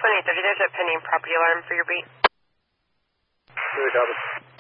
2030, there's a pending property alarm for your beat. Very copy.